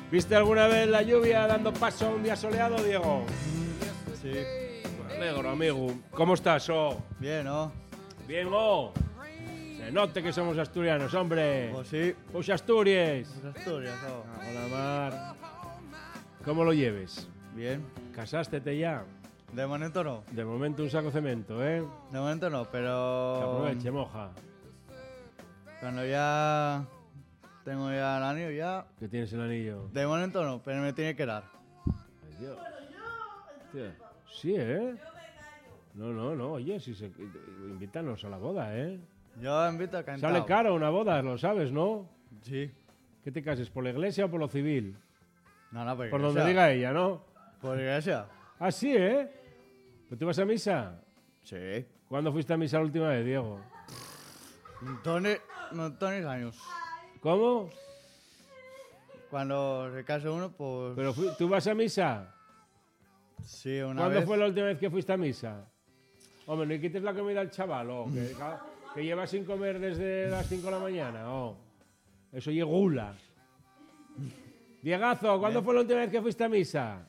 ¿Viste alguna vez la lluvia dando paso a un día soleado, Diego? Sí. Me alegro, amigo. ¿Cómo estás, Bien, ¿no? Bien, Se note que somos asturianos, hombre. Pues sí. Pues Asturias. Pues Asturias, ¿no? Hola, Mar. ¿Cómo lo lleves? Bien. ¿Casástete ya? De momento no. De momento un saco de cemento, ¿eh? De momento no, Que pero... aproveche, moja. Cuando ya... Tengo ya el anillo, ya... Que tienes el anillo. De momento no, pero me tiene que dar. Ay, Dios. Hostia. Sí, ¿eh? No. Oye, si se... invítanos a la boda, ¿eh? Yo invito a cantar. Sale caro una boda, lo sabes, ¿no? Sí. ¿Qué te cases, por la iglesia o por lo civil? No, por Por iglesia. donde diga ella, ¿no? Por iglesia. Ah, sí, ¿eh? ¿Pero tú vas a misa? Sí. ¿Cuándo fuiste a misa la última vez, Diego? Montones años. ¿Cómo? Cuando se case uno, pues... ¿Pero tú vas a misa? Sí, una ¿Cuándo vez. fue la última vez que fuiste a misa? Hombre, no le quites la comida al chaval, que lleva sin comer desde las 5 de la mañana, Eso y gula. Diegazo, ¿cuándo fue la última vez que fuiste a misa?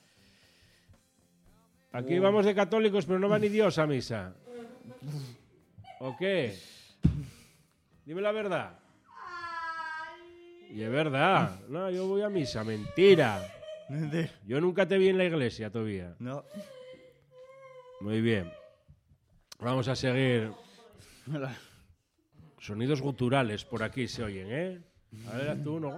Aquí vamos de católicos, pero no va ni Dios a misa. ¿O qué? Dime la verdad. Y es verdad. No, yo voy a misa. Mentira. Yo nunca te vi en la iglesia todavía. No. Muy bien. Vamos a seguir. Sonidos guturales por aquí se oyen, ¿eh? A ver, haz tú uno.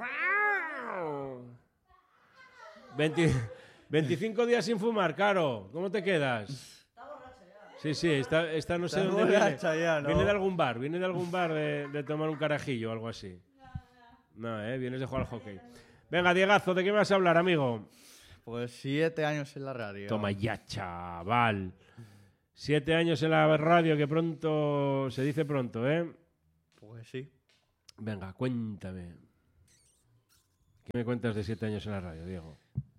25 días sin fumar, Caro. ¿Cómo te quedas? Está borracha ya. Sí, esta no sé Está dónde viene. borracha ya, ¿no? Viene de algún bar de tomar un carajillo o algo así. No, vienes de jugar al hockey. Venga, Diegazo, ¿de qué me vas a hablar, amigo? Pues 7 años en la radio. Toma ya, chaval. 7 años en la radio, que pronto, se dice pronto, ¿eh? Pues sí. Venga, cuéntame. ¿Qué me cuentas de 7 años en la radio, Diego?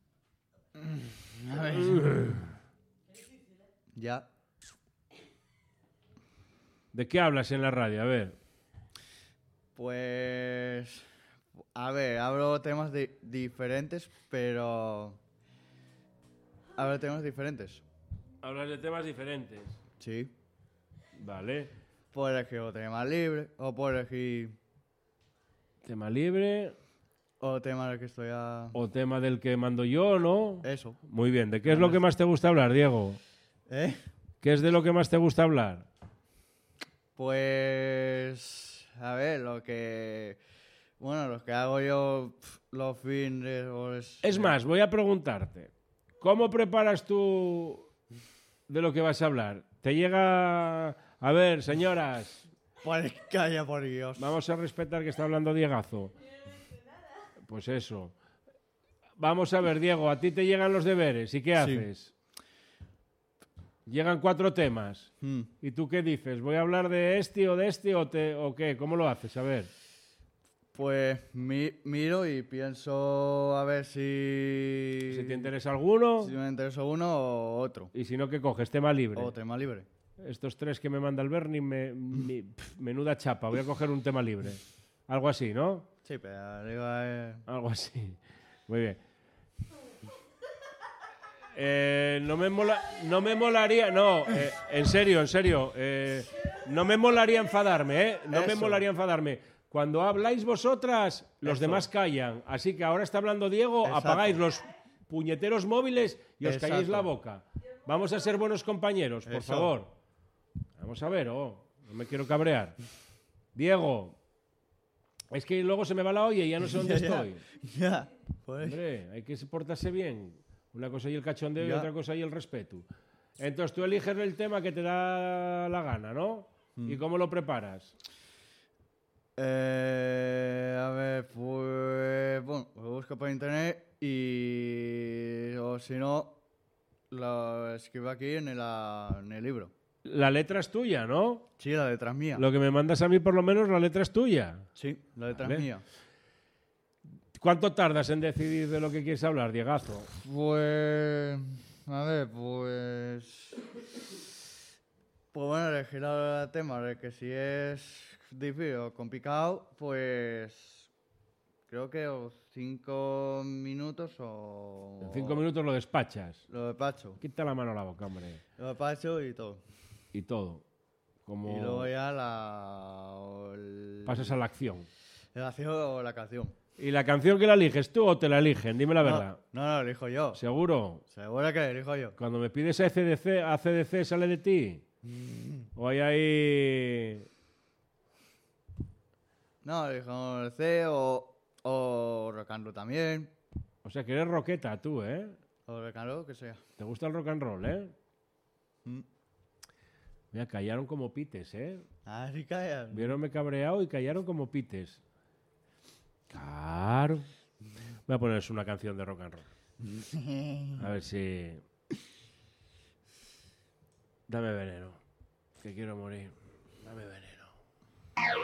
A ver. Ya. ¿De qué hablas en la radio? A ver. Pues... A ver, hablo temas diferentes, pero... Hablo temas diferentes. Hablas de temas diferentes. Sí. Vale. Puedo elegir o tema libre, o puedo elegir... Tema libre O tema del que estoy a... o tema del que mando yo, ¿no? Eso. Muy bien. ¿De qué es lo que más te gusta hablar, Diego? ¿Eh? ¿Qué es de lo que más te gusta hablar? Pues... A ver, lo que... Bueno, lo que hago yo los fines... Es más, voy a preguntarte. ¿Cómo preparas tú de lo que vas a hablar? ¿Te llega... A ver, señoras, Pues calla, por Dios. vamos a respetar que está hablando Diegazo. Pues eso. Vamos a ver, Diego, a ti te llegan los deberes. ¿Y qué haces? Llegan 4 temas. ¿Y tú qué dices? ¿Voy a hablar de este o qué? ¿Cómo lo haces? A ver. Pues miro y pienso a ver si... Si te interesa alguno. Si me interesa uno o otro. Y si no, ¿qué coges? Tema libre. O tema libre. Estos 3 que me manda el Bernie, menuda chapa. Voy a coger un tema libre. Algo así, ¿no? Sí, pero arriba Algo así. Muy bien. No me molaría... No, en serio. No me molaría enfadarme, ¿eh? No me Eso. molaría enfadarme. Cuando habláis vosotras, los Eso. demás callan. Así que ahora está hablando Diego, Exacto. apagáis los puñeteros móviles y os calláis Exacto. la boca. Vamos a ser buenos compañeros, por Eso. favor. Vamos a ver, no me quiero cabrear. Diego, es que luego se me va la olla y ya no sé dónde estoy. Ya. Pues... Hombre, hay que portarse bien. Una cosa y el cachondeo y Ya. otra cosa y el respeto. Entonces tú eliges el tema que te da la gana, ¿no? ¿Y cómo lo preparas? A ver, pues... Bueno, lo busco por internet y... O si no, lo escribo aquí en el libro. La letra es tuya, ¿no? Sí, la letra es mía. Lo que me mandas a mí, por lo menos, la letra es tuya. Sí, la letra Vale. es mía. ¿Cuánto tardas en decidir de lo que quieres hablar, Diegazo? Pues... A ver, pues... Pues bueno, elegir el tema de que si es difícil o complicado, pues... creo que 5 minutos o... En 5 minutos lo despachas. Lo despacho. Quita la mano a la boca, hombre. Lo despacho y todo. Y todo. Como Y luego ya pasas a la acción. la acción o la canción. ¿Y la canción que la eliges tú o te la eligen? Dime la verdad. No, lo elijo yo. ¿Seguro? Seguro que lo elijo yo. Cuando me pides a CDC, ¿sale de ti? ¿O hay ahí...? No, elijo el C o rock and roll también. O sea, que eres roqueta tú, ¿eh? O rock and roll, que sea. ¿Te gusta el rock and roll, eh? Mm. Mira, callaron como pites, ¿eh? Ah, sí, calla. Vieronme cabreado y callaron como pites. Claro. Voy a ponerles una canción de rock and roll. A ver si... Dame veneno. Que quiero morir. Dame veneno.